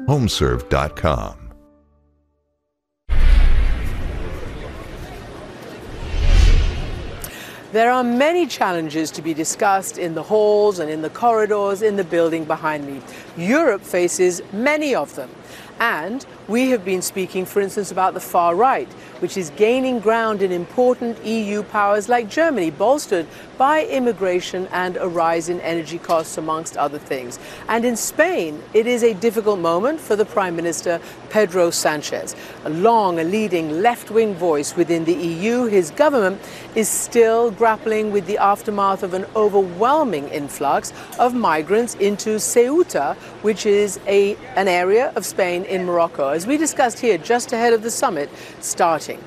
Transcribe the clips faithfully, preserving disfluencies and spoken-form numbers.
homeserve dot com. There are many challenges to be discussed in the halls and in the corridors in the building behind me. Europe faces many of them. And we have been speaking, for instance, about the far right, which is gaining ground in important E U powers like Germany, bolstered by immigration and a rise in energy costs, amongst other things. And in Spain, it is a difficult moment for the Prime Minister, Pedro Sanchez. A long, a leading left-wing voice within the E U, his government is still grappling with the aftermath of an overwhelming influx of migrants into Ceuta, which is a, an area of Spain in Morocco, as we discussed here just ahead of the summit starting.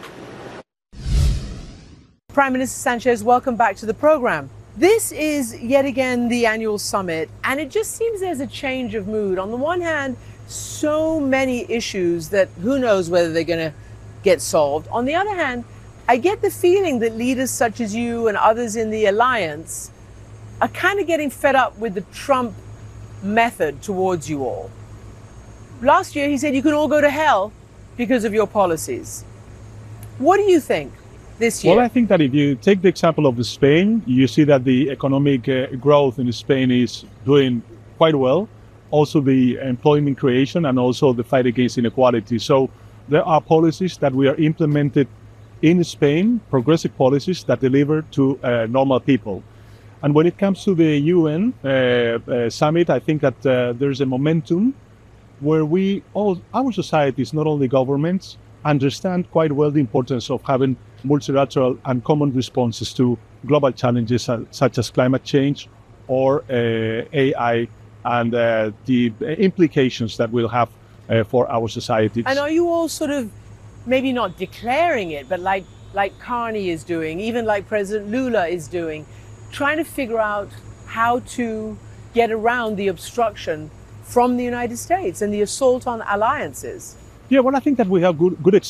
Prime Minister Sanchez, welcome back to the program. This is yet again the annual summit, and it just seems there's a change of mood. On the one hand, so many issues that who knows whether they're going to get solved. On the other hand, I get the feeling that leaders such as you and others in the alliance are kind of getting fed up with the Trump method towards you all. Last year, he said you can all go to hell because of your policies. What do you think this year? Well, I think that if you take the example of Spain, you see that the economic uh, growth in Spain is doing quite well. Also the employment creation and also the fight against inequality. So there are policies that we are implemented in Spain, progressive policies that deliver to uh, normal people. And when it comes to the U N uh, uh, summit, I think that uh, there's a momentum where we all, our societies, not only governments, understand quite well the importance of having multilateral and common responses to global challenges uh, such as climate change or uh, A I and uh, the implications that will have uh, for our societies. And are you all sort of maybe not declaring it, but like, like Carney is doing, even like President Lula is doing, trying to figure out how to get around the obstruction from the United States and the assault on alliances? Yeah, well, I think that we have good, good examples.